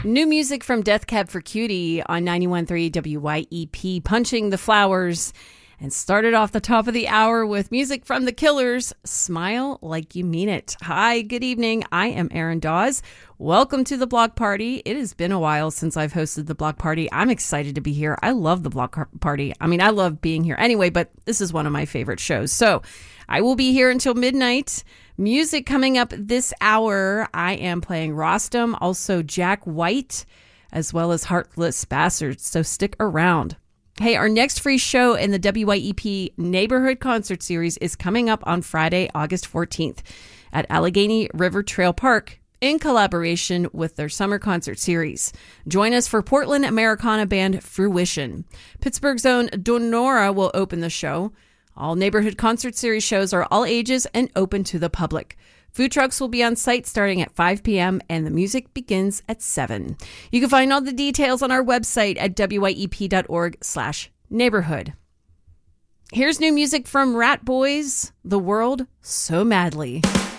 New music from Death Cab for Cutie on 91.3 WYEP, Punching the Flowers, and started off the top of the hour with music from The Killers, Smile Like You Mean It. Hi, good evening. I am Erin Dawes. Welcome to the Block Party. It has been a while since I've hosted the Block Party. I'm excited to be here. I love the Block Party. I mean, I love being here anyway, but this is one of my favorite shows. So I will be here until midnight. Music coming up this hour, I am playing Rostam, also Jack White, as well as Heartless Bastards, so stick around. Hey, our next free show in the WYEP Neighborhood Concert Series is coming up on Friday, August 14th at Allegheny River Trail Park in collaboration with their summer concert series. Join us for Portland Americana band Fruition. Pittsburgh's own Donora will open the show. All Neighborhood Concert Series shows are all ages and open to the public. Food trucks will be on site starting at 5 p.m. and the music begins at 7. You can find all the details on our website at wyep.org/neighborhood. Here's new music from Rat Boys, The World So Madly.